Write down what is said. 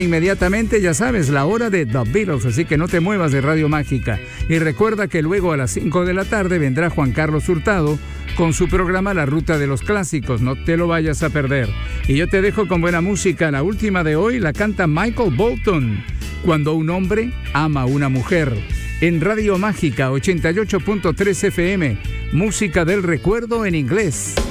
Inmediatamente, ya sabes, la hora de The Beatles, así que no te muevas de Radio Mágica. Y recuerda que luego a las 5 de la tarde vendrá Juan Carlos Hurtado con su programa La Ruta de los Clásicos. No te lo vayas a perder. Y yo te dejo con buena música. La última de hoy la canta Michael Bolton, Cuando un hombre ama a una mujer. En Radio Mágica 88.3 FM, música del recuerdo en inglés.